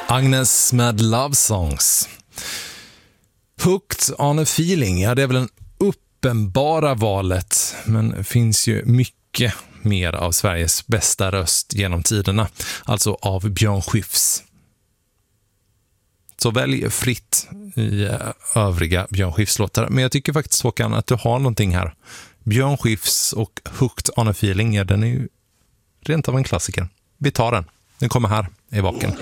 Agnes med Love Songs. Hooked on a feeling, ja det är väl en uppenbara valet, men det finns ju mycket mer av Sveriges bästa röst genom tiderna, alltså av Björn Skifs. Så välj fritt i övriga Björn Skifs-låtar, men jag tycker faktiskt Håkan att du har någonting här. Björn Skifs och Hooked on a feeling, ja, den är ju rent av en klassiker. Vi tar den. Den kommer här i Vaken.